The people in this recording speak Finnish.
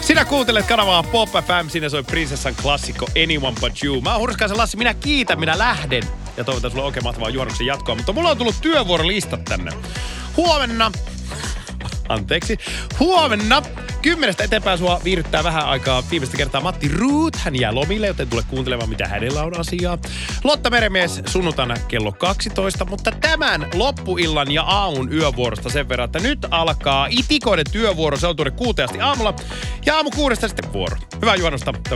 Sinä kuuntelet kanavaa Pop FM, siinä soi prinsessan klassikko Anyone But You. Mä oon Hurskaisen Lassi, minä kiitän, minä lähden. Ja toivotan sulle oikein mahtavaa juhannuksen jatkoa. Mutta mulla on tullut työvuorolistat tänne. Huomenna 10 eteenpäin sua viihdyttää vähän aikaa viimeistä kertaa Matti Root. Hän jää lomille, joten tule kuuntelemaan, mitä hänellä on asiaa. Lotta Meremies sunnuntaina kello 12, mutta tämän loppuillan ja aamun yövuorosta sen verran, että nyt alkaa itikoiden työvuoro. Se on tuonne 6 asti aamulla ja aamu 6 sitten vuoro. Hyvää juhannusta.